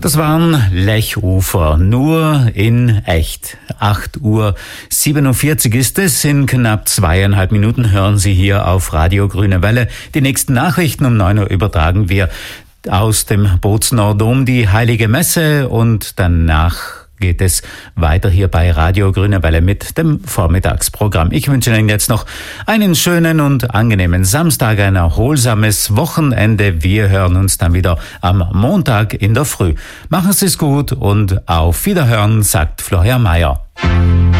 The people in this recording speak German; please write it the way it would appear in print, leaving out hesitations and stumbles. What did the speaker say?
Das waren Lechufer, nur in echt. 8:47 Uhr ist es. In knapp 2,5 Minuten hören Sie hier auf Radio Grüne Welle. Die nächsten Nachrichten um 9 Uhr übertragen wir aus dem Bozener Dom die Heilige Messe und danach geht es weiter hier bei Radio Grüne Welle mit dem Vormittagsprogramm. Ich wünsche Ihnen jetzt noch einen schönen und angenehmen Samstag, ein erholsames Wochenende. Wir hören uns dann wieder am Montag in der Früh. Machen Sie es gut und auf Wiederhören, sagt Florian Mayer.